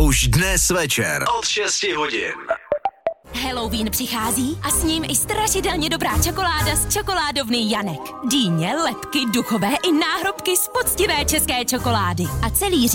Už dnes večer od 6 hodin. Halloween přichází a s ním i strašidelně dobrá čokoláda z čokoládovny Janek. Dýně, lebky, duchové i náhrobky z poctivé české čokolády. A celý